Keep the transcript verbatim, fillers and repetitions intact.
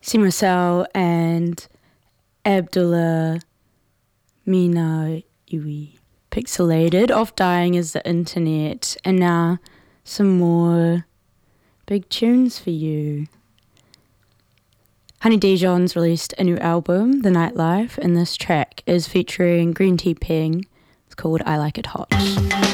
Marcel and Abdullah Mina Iwi. Pixelated, Off Dying is the Internet, and now some more big tunes for you. Honey Dijon's released a new album, The Nightlife, and this track is featuring Green Tea Ping. It's called I Like It Hot.